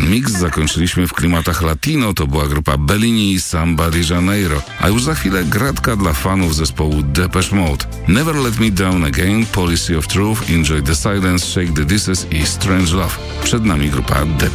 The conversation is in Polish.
Mix zakończyliśmy w klimatach latino, to była grupa Bellini i Samba de Janeiro, a już za chwilę gratka dla fanów zespołu Depeche Mode. Never Let Me Down Again, Policy of Truth, Enjoy the Silence, Shake the Dishes i Strange Love. Przed nami grupa Depeche